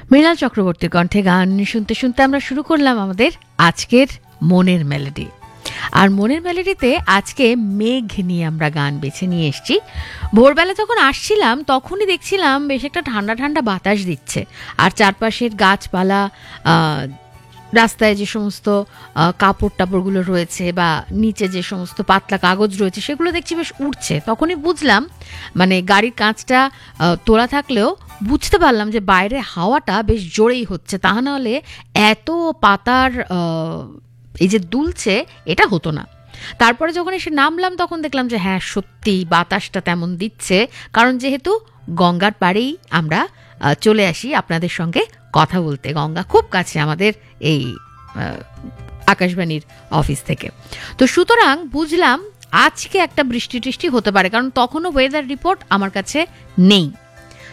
মৃণাল চক্রবর্তীর কণ্ঠে গান শুনতে শুনতে আমরা শুরু করলাম আমাদের আজকের মনের মেলোডি। আর মনের মেলোডিতে আজকে মেঘ নিয়ে আমরা গান বেছে নিয়ে এসেছি। ভোরবেলা যখন আসছিলাম তখনই দেখছিলাম বেশ একটা ঠান্ডা ঠান্ডা বাতাস দিচ্ছে, আর চারপাশের গাছপালা, রাস্তায় যে সমস্ত কাপড় টাপড়গুলো রয়েছে বা নিচে যে সমস্ত পাতলা কাগজ রয়েছে সেগুলো দেখছি বেশ উড়ছে। তখনই বুঝলাম, মানে গাড়ির কাঁচটা তোলা থাকলেও বুঝতে পারলাম যে বাইরে হাওয়াটা বেশ জোরেই হচ্ছে, তা নাহলে এত পাতার এই যে দুলছে এটা হতো না। তারপরে যখন এসে নামলাম তখন দেখলাম যে হ্যাঁ, সত্যি বাতাসটা তেমন দিচ্ছে, কারণ যেহেতু গঙ্গার পাড়েই আমরা চলে আসি আপনাদের সঙ্গে কথা বলতে। গঙ্গা খুব কাছে আমাদের এই আকাশবাণীর অফিস থেকে। তো সুতরাং বুঝলাম আজকে একটা বৃষ্টি টিষ্টি হতে পারে, কারণ তখনও ওয়েদার রিপোর্ট আমার কাছে নেই।